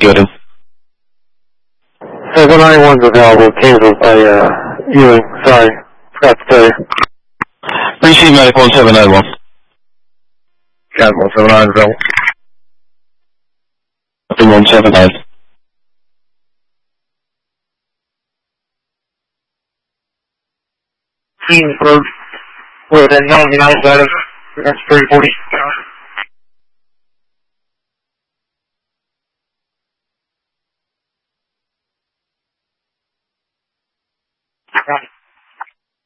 Gildan. 791's available, canceled by Ewing, sorry, forgot to tell you. Receive medic 1791. Got 179 available. 179. Teams for within 99 that's 340.